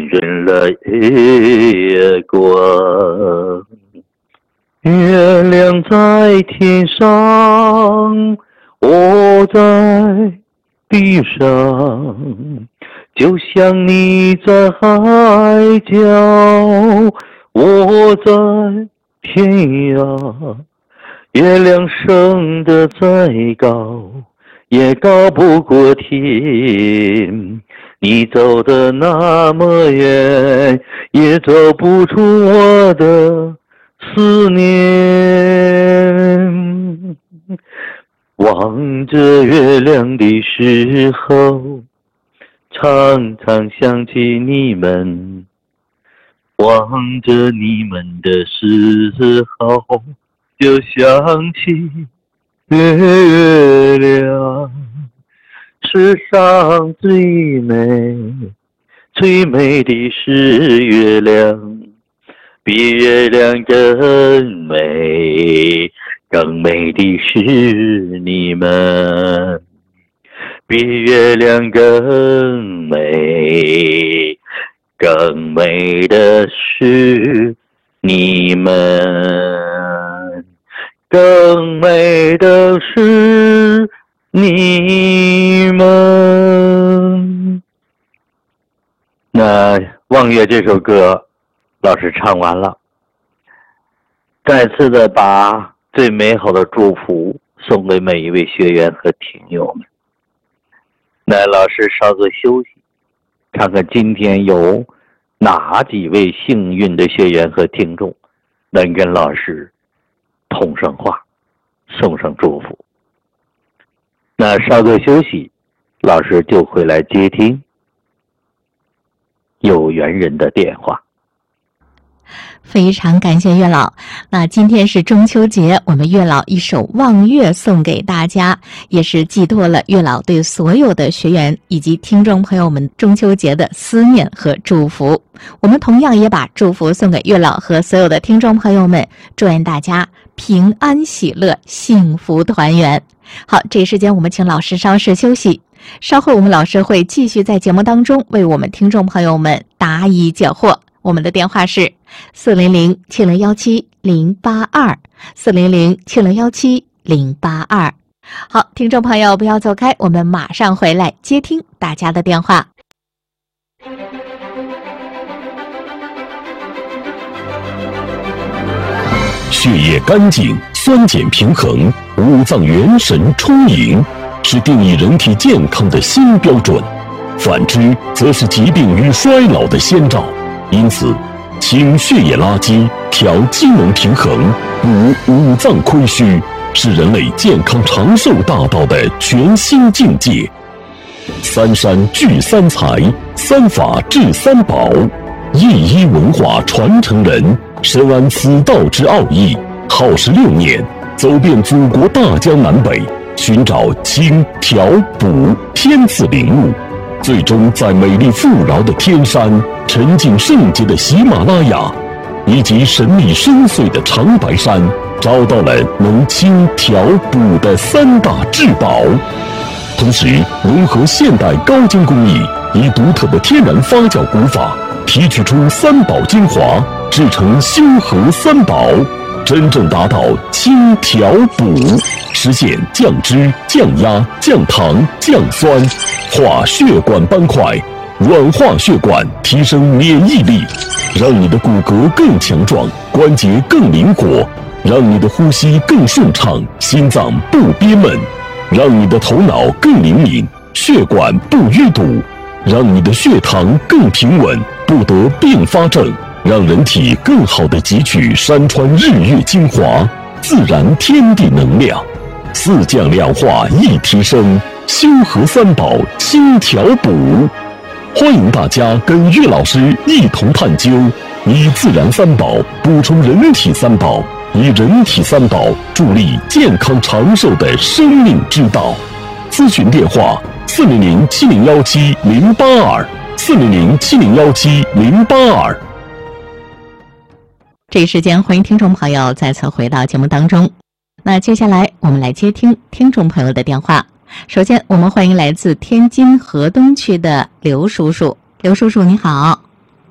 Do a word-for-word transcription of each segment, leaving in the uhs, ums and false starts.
润了月光。月亮在天上，我在地上，就像你在海角，我在天涯。月亮升得再高，也高不过天。你走得那么远，也走不出我的思念。望着月亮的时候，常常想起你们，望着你们的时候，就想起月亮。世上最美最美的是月亮，比月亮更美，更美的是你们，比月亮更美，更美的是你们，更美的是你们。那《望月》这首歌老师唱完了，再次的把最美好的祝福送给每一位学员和听友们。那老师稍作休息，看看今天有哪几位幸运的学员和听众能跟老师通上话，送上祝福。那稍作休息，老师就会来接听有缘人的电话。 非常感谢月老。那今天是中秋节，我们月老一首望月送给大家，也是寄托了月老对所有的学员以及听众朋友们中秋节的思念和祝福。我们同样也把祝福送给月老和所有的听众朋友们，祝愿大家平安喜乐，幸福团圆。好，这一时间我们请老师稍事休息，稍后我们老师会继续在节目当中为我们听众朋友们答疑解惑。我们的电话是四零零七零幺七零八二，四零零七零幺七零八二。好，听众朋友不要走开，我们马上回来接听大家的电话。 血液干净，酸碱平衡，五脏元神充盈，是定义人体健康的新标准。反之，则是疾病与衰老的先兆。因此，清血液垃圾，调机能平衡，补五脏亏虚，是人类健康长寿大道的全新境界。三山聚三才，三法治三宝，一一文化传承人深谙此道之奥义，耗时六年，走遍祖国大江南北，寻找清调补天赐灵物，最终在美丽富饶的天山、沉静圣洁的喜马拉雅以及神秘深邃的长白山，找到了能清调补的三大至宝。同时融合现代高精工艺，以独特的天然发酵古法提取出三宝精华，制成修和三宝，真正达到清调补，实现降脂、降压、降糖、降酸，化血管斑块，软化血管，提升免疫力，让你的骨骼更强壮，关节更灵活，让你的呼吸更顺畅，心脏不憋闷，让你的头脑更灵敏，血管不淤堵，让你的血糖更平稳，不得并发症，让人体更好地汲取山川日月精华，自然天地能量，四降两化一提升，修和三宝轻调补。欢迎大家跟岳老师一同探究，以自然三宝补充人体三宝，以人体三宝助力健康长寿的生命之道。咨询电话：四零零七零幺七零八二，四零零七零幺七零八二。 这一时间，欢迎听众朋友再次回到节目当中。那接下来我们来接听听众朋友的电话。首先，我们欢迎来自天津河东区的刘叔叔。刘叔叔，你好。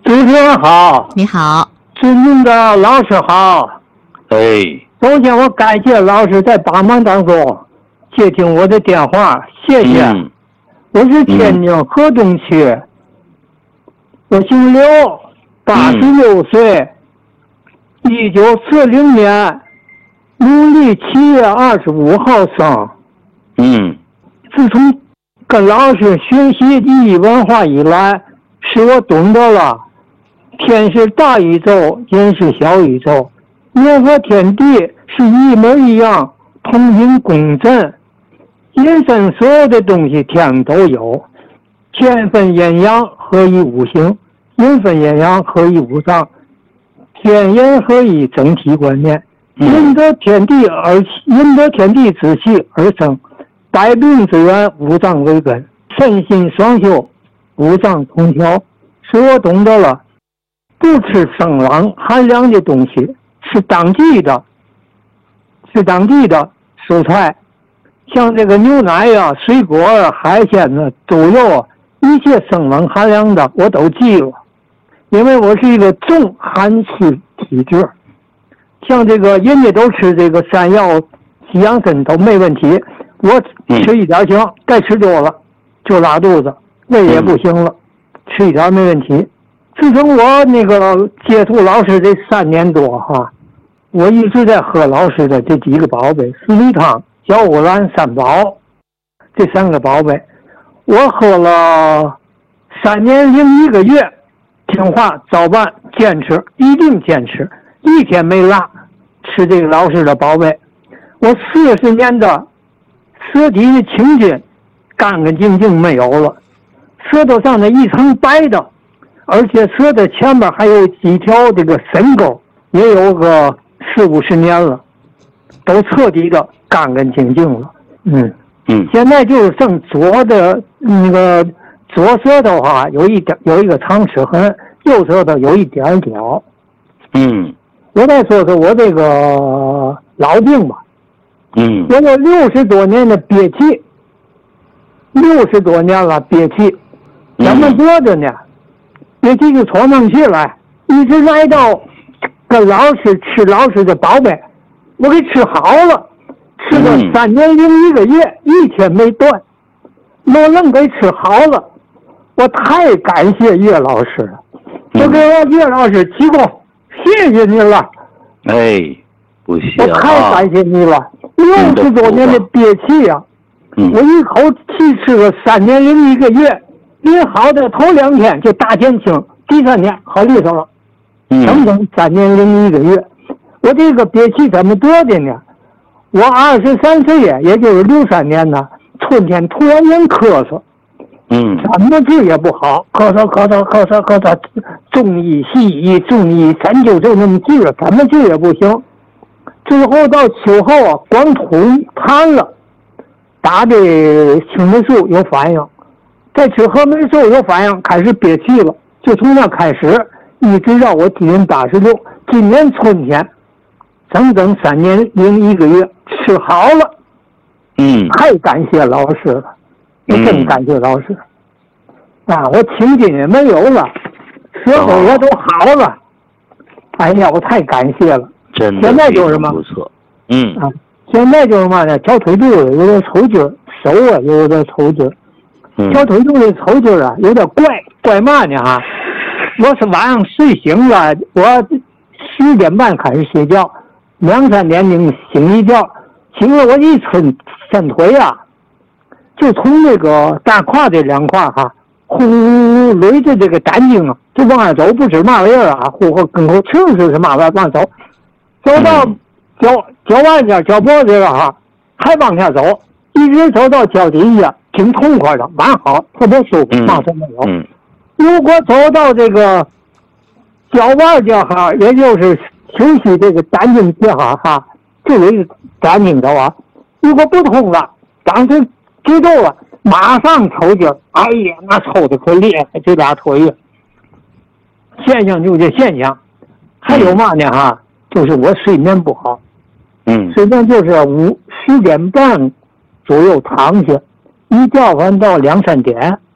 主持人好， 你好， 尊敬的老师好。 哎， 首先我感谢老师在百忙当中接听我的电话，谢谢。 嗯、 我是天津河东区，嗯、我姓刘，八十六岁，一九四零年农历七月二十五号生。 嗯， 自从跟老师学习意义文化以来，使我懂得了天是大宇宙，人是小宇宙，人和天地是一模一样，同频共振。人生所有的东西天上都有，天分阴阳合一五行，人分阴阳合一五脏，天人合一整体观念。人得天地而人得天地之气而生，百病之源五脏为根，身心双修，五脏同调，使我懂得了不吃生冷寒凉的东西，吃当季的，吃当地的蔬菜，像这个牛奶呀、水果啊、海鲜呢、猪肉啊，一切生冷寒凉的我都忌了，因为我是一个重寒气体质。像这个人家都吃这个山药、西洋参都没问题，我吃一点行，再吃多了就拉肚子，胃也不行了，吃一点没问题。自从我那个接触老师这三年多哈，我一直在喝老师的这几个宝贝：四力汤、小五兰、三宝这三个宝贝。我喝了三年零一个月，听话早办坚持，一定坚持，一天没落吃这个老师的宝贝。我四十年的舌体的清净干干净净没有了，舌头上的一层白的，而且舌头前面还有几条这个深沟，也有个四五十年了，都彻底的干干净净了。嗯嗯， 现在就是剩左的那个左舌头哈、啊，有一点有一个长齿痕，右舌头有一点角。 嗯， 我再说说我这个老病吧。 嗯， 我有六十多年的憋气，六十多年了憋气，怎么做的呢？憋气就喘不上气来，一直来到跟老师吃老师的宝贝，我给吃好了，吃了三年零一个月，一天没断，我能给吃好了，我太感谢岳老师了，我给我岳老师鞠躬，谢谢您了。 哎，不谢啊， 我太感谢你了。六十多年的憋气呀、啊嗯， 我一口气吃了三年零一个月，临好的头两天就大减轻，第三天好利索了，整整三年零一个月。我这个憋气怎么得的呢？我二十三岁呀，也就是六三年呢，春天突然间咳嗽， 嗯， 怎么治也不好，咳嗽咳嗽咳嗽咳嗽，中医西医中医针灸就那么治，怎么治也不行。最后到秋后啊，光吐痰了，打的青霉素有反应，再吃黑霉素有反应，开始憋气了。就从那开始，一直到我今年八十六，今年春天，整整三年零一个月，吃好了。 嗯， 太感谢老师了，我真感谢老师。嗯、啊，我青筋也没有了，舌头也都好了。哦、哎呀，我太感谢了。 真的现在就是什么？ 不错。嗯啊，现在就是嘛呢，小腿肚子有点抽筋，手啊有点抽筋。 嗯， 小腿肚子抽筋啊，有点怪怪嘛呢哈。我是晚上睡醒了，我十点半开始睡觉，两三点钟醒一觉，醒了我一伸伸腿啊，就从那个大胯这两块哈，呼捋着这个胆经啊，就往下走，不知嘛玩意儿啊，呼呼跟口气似的嘛往往走。走到脚脚腕这脚脖子了哈，还往下走，一直走到脚底下，挺痛快的，蛮好，特别舒服，嘛事没有。 嗯， 如果走到这个脚腕这哈，也就是休息这个胆经这哈哈，就有一个胆经走啊。如果不通了，当时激动了，马上抽筋，哎呀，那抽的可厉害，这俩腿现象就这现象。还有嘛呢哈？就是我睡眠不好， 嗯， 睡眠就是五十点半左右躺下，一觉完到两三点，